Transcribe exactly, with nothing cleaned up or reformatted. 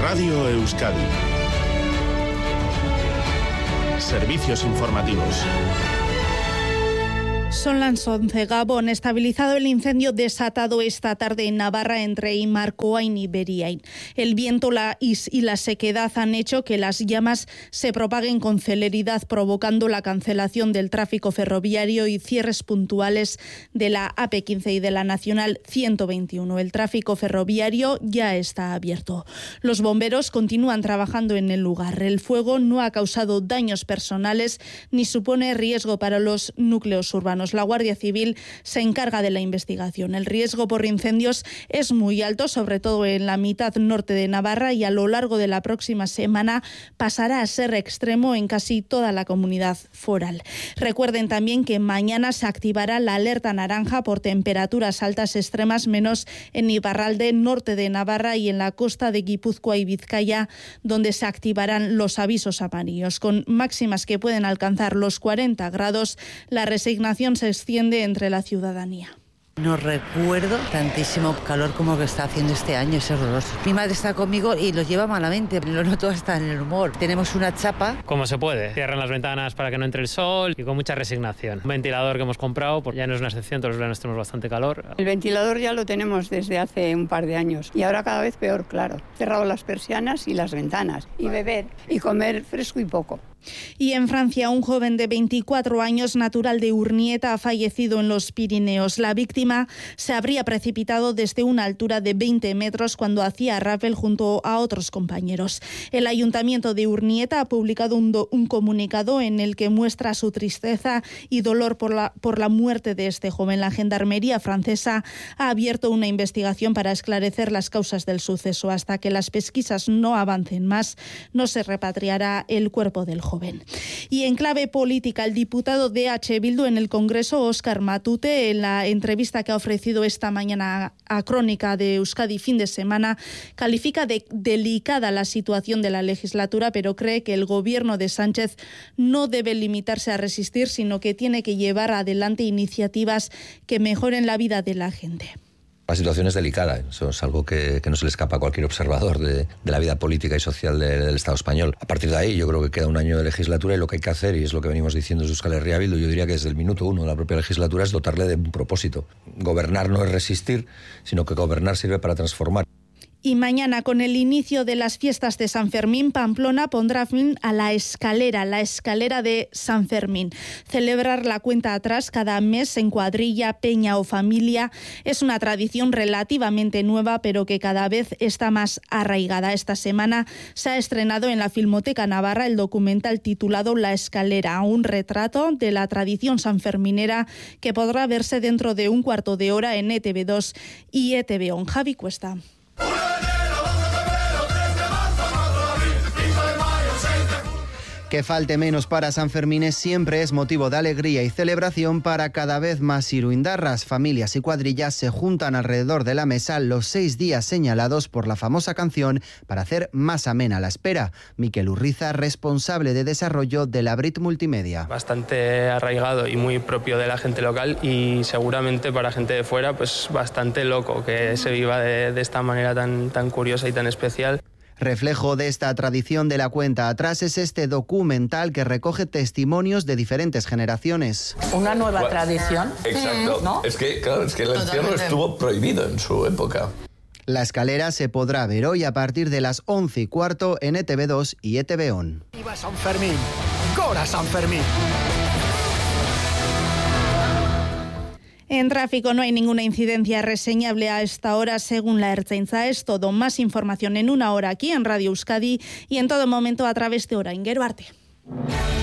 Radio Euskadi. Servicios informativos. Son las once. Gabón, estabilizado el incendio desatado esta tarde en Navarra entre Imarcoain y Beriain. El viento la y la sequedad han hecho que las llamas se propaguen con celeridad, provocando la cancelación del tráfico ferroviario y cierres puntuales de la A P quince y de la Nacional ciento veintiuno. El tráfico ferroviario ya está abierto. Los bomberos continúan trabajando en el lugar. El fuego no ha causado daños personales ni supone riesgo para los núcleos urbanos. La Guardia Civil se encarga de la investigación. El riesgo por incendios es muy alto, sobre todo en la mitad norte de Navarra, y a lo largo de la próxima semana pasará a ser extremo en casi toda la comunidad foral. Recuerden también que mañana se activará la alerta naranja por temperaturas altas extremas, menos en Iparralde, norte de Navarra, y en la costa de Guipúzcoa y Vizcaya, donde se activarán los avisos amarillos. Con máximas que pueden alcanzar los cuarenta grados, la resignación se extiende entre la ciudadanía. No recuerdo tantísimo calor como que está haciendo este año, es horroroso. Mi madre está conmigo y lo lleva malamente, lo noto hasta en el humor. Tenemos una chapa. Como se puede, cierran las ventanas para que no entre el sol y con mucha resignación. Un ventilador que hemos comprado, pues ya no es una excepción, todos los veranos tenemos bastante calor. El ventilador ya lo tenemos desde hace un par de años y ahora cada vez peor, claro. Cerrado las persianas y las ventanas, y beber y comer fresco y poco. Y en Francia, un joven de veinticuatro años, natural de Urnieta, ha fallecido en los Pirineos. La víctima se habría precipitado desde una altura de veinte metros cuando hacía rappel junto a otros compañeros. El Ayuntamiento de Urnieta ha publicado un, do, un comunicado en el que muestra su tristeza y dolor por la, por la muerte de este joven. La Gendarmería francesa ha abierto una investigación para esclarecer las causas del suceso. Hasta que las pesquisas no avancen más, no se repatriará el cuerpo del joven. Joven. Y en clave política, el diputado de H. Bildu en el Congreso, Óscar Matute, en la entrevista que ha ofrecido esta mañana a Crónica de Euskadi fin de semana, califica de delicada la situación de la legislatura, pero cree que el gobierno de Sánchez no debe limitarse a resistir, sino que tiene que llevar adelante iniciativas que mejoren la vida de la gente. La situación es delicada, eso es algo que, que no se le escapa a cualquier observador de, de la vida política y social de, del Estado español. A partir de ahí yo creo que queda un año de legislatura y lo que hay que hacer, y es lo que venimos diciendo desde Euskal Herria Bildu, yo diría que desde el minuto uno de la propia legislatura, es dotarle de un propósito. Gobernar no es resistir, sino que gobernar sirve para transformar. Y mañana, con el inicio de las fiestas de San Fermín, Pamplona pondrá fin a la escalera, la escalera de San Fermín. Celebrar la cuenta atrás cada mes en cuadrilla, peña o familia es una tradición relativamente nueva, pero que cada vez está más arraigada. Esta semana se ha estrenado en la Filmoteca Navarra el documental titulado La Escalera, un retrato de la tradición sanferminera que podrá verse dentro de un cuarto de hora en E T V dos y E T V uno. Javi Cuesta. Que falte menos para San Fermín siempre es motivo de alegría y celebración para cada vez más iruindarras. Familias y cuadrillas se juntan alrededor de la mesa los seis días señalados por la famosa canción para hacer más amena la espera. Miquel Urriza, responsable de desarrollo de la Brit Multimedia. Bastante arraigado y muy propio de la gente local, y seguramente para gente de fuera pues bastante loco que se viva de, de esta manera tan, tan curiosa y tan especial. Reflejo de esta tradición de la cuenta atrás es este documental que recoge testimonios de diferentes generaciones. Una nueva bueno, tradición. Exacto. ¿No? Es que, claro, es que el encierro Totalmente. estuvo prohibido en su época. La escalera se podrá ver hoy a partir de las once y cuarto en E T V dos y E T V uno. ¡Viva San Fermín! ¡Gora San Fermín! En tráfico no hay ninguna incidencia reseñable a esta hora según la Ertzaintza. Es todo. Más información en una hora aquí en Radio Euskadi y en todo momento a través de Orain. Gero arte.